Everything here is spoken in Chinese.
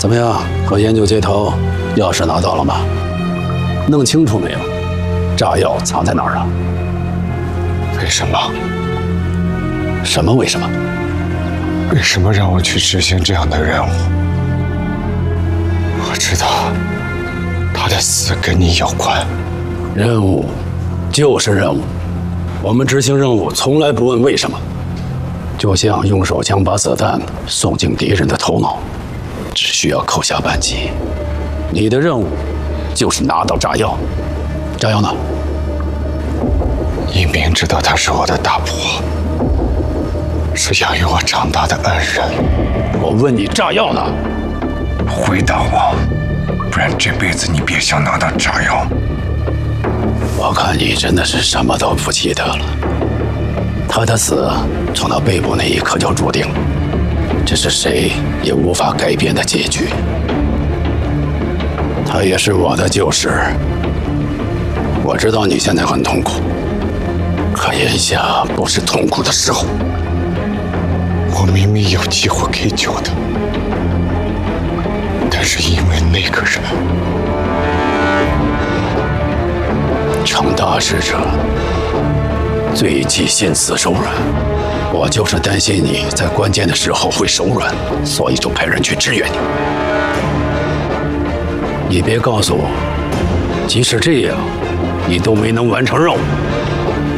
怎么样？和研究接头，钥匙拿到了吗？弄清楚没有？炸药藏在哪儿了？ 为什么？ 什么为什么？ 为什么让我去执行这样的任务？我知道他的死跟你有关。 任务就是任务，我们执行任务从来不问为什么。就像用手枪把子弹送进敌人的头脑，只需要扣下扳机。你的任务就是拿到炸药，炸药呢？ 你明知道他是我的大伯，是养育我长大的恩人。 我问你，炸药呢？ 回答我，不然这辈子你别想拿到炸药。 我看你真的是什么都不记得了。他的死从他背部那一刻就注定，这是谁也无法改变的结局。他也是我的救世。我知道你现在很痛苦，可眼下不是痛苦的时候。 我明明有机会可以救他，但是因为那个人， 成大事者最忌心慈手软。我就是担心你在关键的时候会手软，所以就派人去支援你。你别告诉我，即使这样，你都没能完成任务。